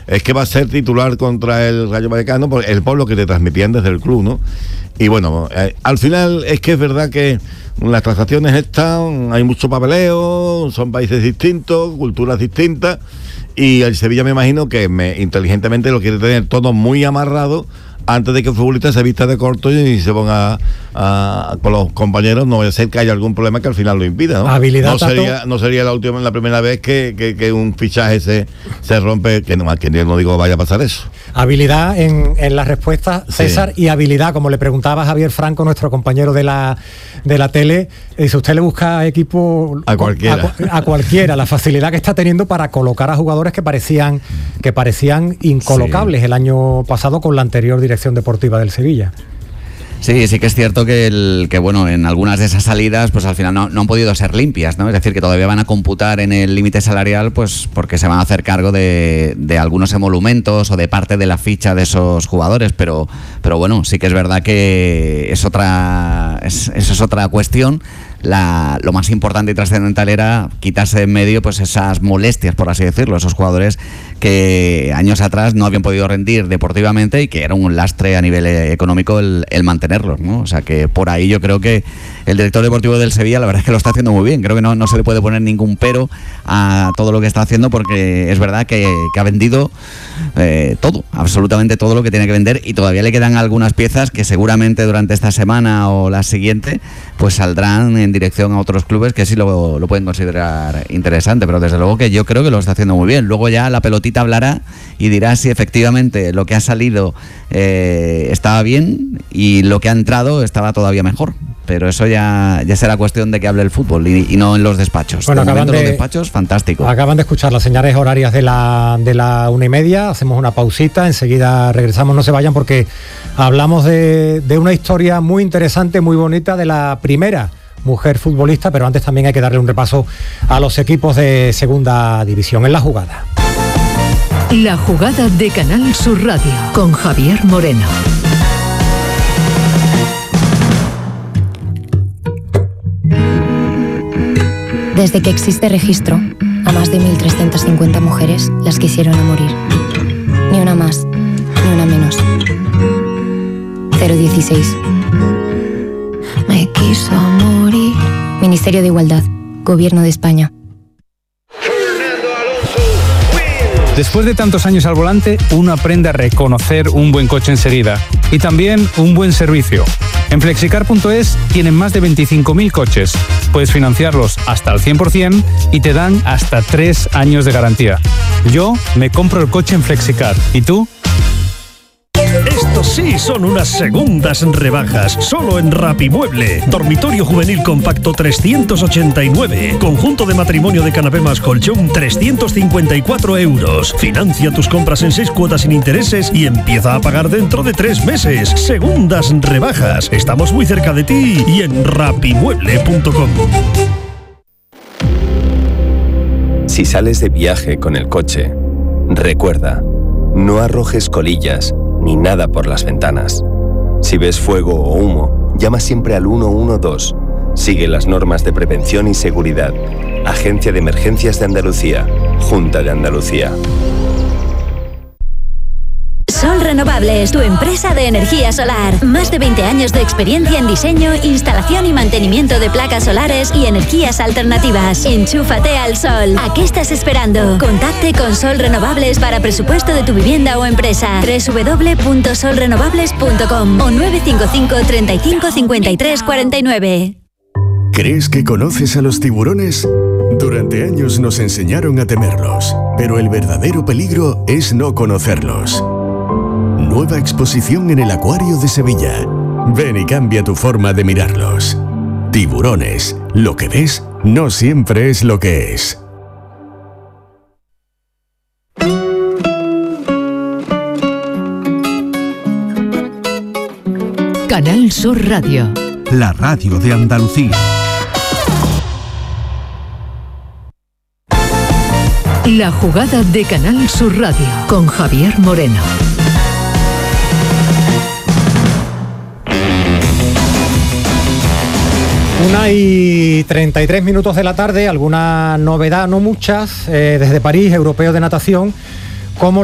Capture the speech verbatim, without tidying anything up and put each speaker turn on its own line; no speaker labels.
es que va a ser titular contra el Rayo Vallecano, por el pueblo que te transmitían desde el club, ¿no? Y bueno, eh, al final es que es verdad que las transacciones están, hay mucho papeleo, son países distintos, culturas distintas, y el Sevilla me imagino que me, inteligentemente lo quiere tener todo muy amarrado antes de que el futbolista se vista de corto y se ponga a, a, con los compañeros. No vaya a ser que haya algún problema que al final lo impida, ¿no?
Habilidad,
no sería, no sería la última, la primera vez que, que, que un fichaje se, se rompe, que no, que no digo vaya a pasar eso.
Habilidad en, en las respuestas, César, sí. Y habilidad, como le preguntaba Javier Franco, nuestro compañero de la de la tele, dice, usted le busca equipo
a cualquiera,
a, a cualquiera, la facilidad que está teniendo para colocar a jugadores que parecían que parecían incolocables, sí, el año pasado con la anterior dirección deportiva del Sevilla.
Sí, sí que es cierto que, el, que bueno, en algunas de esas salidas pues al final no, no han podido ser limpias, ¿no? Es decir, que todavía van a computar en el límite salarial pues porque se van a hacer cargo de, de algunos emolumentos o de parte de la ficha de esos jugadores, pero, pero bueno, sí que es verdad que es otra, es, eso es otra cuestión. La, lo más importante y trascendental era quitarse de en medio pues esas molestias, por así decirlo, esos jugadores que años atrás no habían podido rendir deportivamente y que era un lastre a nivel económico el, el mantenerlos, ¿no? O sea que por ahí yo creo que el director deportivo del Sevilla la verdad es que lo está haciendo muy bien. Creo que no, no se le puede poner ningún pero a todo lo que está haciendo, porque es verdad que, que ha vendido eh, todo, absolutamente todo lo que tiene que vender, y todavía le quedan algunas piezas que seguramente durante esta semana o la siguiente pues saldrán en dirección a otros clubes que sí lo, lo pueden considerar interesante, pero desde luego que yo creo que lo está haciendo muy bien. Luego ya la pelotita hablará y dirá si efectivamente lo que ha salido eh, estaba bien y lo que ha entrado estaba todavía mejor, pero eso ya, ya será cuestión de que hable el fútbol y, y no en los despachos.
Bueno,
de
acaban
momento,
de,
los despachos, fantástico.
Acaban de escuchar las señales horarias de la, de la una y media, hacemos una pausita, enseguida regresamos, no se vayan porque hablamos de, de una historia muy interesante, muy bonita, de la primera mujer futbolista, pero antes también hay que darle un repaso a los equipos de segunda división. En la jugada.
La jugada de Canal Sur Radio con Javier Moreno.
Desde que existe registro, a más de mil trescientas cincuenta mujeres las quisieron a morir. Ni una más, ni una menos. cero dieciséis. Me quiso morir. Ministerio de Igualdad, Gobierno de España.
Después de tantos años al volante, uno aprende a reconocer un buen coche enseguida y también un buen servicio. En flexicar punto es tienen más de veinticinco mil coches. Puedes financiarlos hasta el cien por ciento y te dan hasta tres años de garantía. Yo me compro el coche en Flexicar. ¿Y tú?
Estos sí son unas segundas rebajas, solo en Rapimueble. Dormitorio juvenil compacto trescientos ochenta y nueve. Conjunto de matrimonio de canapé más colchón trescientos cincuenta y cuatro euros. Financia tus compras en seis cuotas sin intereses y empieza a pagar dentro de tres meses. Segundas rebajas. Estamos muy cerca de ti y en rapimueble punto com.
Si sales de viaje con el coche, recuerda, no arrojes colillas ni nada por las ventanas. Si ves fuego o humo, llama siempre al uno uno dos. Sigue las normas de prevención y seguridad. Agencia de Emergencias de Andalucía. Junta de Andalucía.
Sol Renovables, tu empresa de energía solar. Más de veinte años de experiencia en diseño, instalación y mantenimiento de placas solares y energías alternativas. Enchúfate al sol. ¿A qué estás esperando? Contacte con Sol Renovables para presupuesto de tu vivienda o empresa. doble u doble u doble u punto sol renovables punto com o nueve cinco cinco, treinta y cinco, cincuenta y tres, cuarenta y nueve.
¿Crees que conoces a los tiburones? Durante años nos enseñaron a temerlos, pero el verdadero peligro es no conocerlos. Nueva exposición en el Acuario de Sevilla. Ven y cambia tu forma de mirarlos. Tiburones. Lo que ves no siempre es lo que es.
Canal Sur Radio.
La radio de Andalucía.
La jugada de Canal Sur Radio con Javier Moreno.
Una y treinta y tres minutos de la tarde, alguna novedad, no muchas, eh, desde París, europeo de natación, como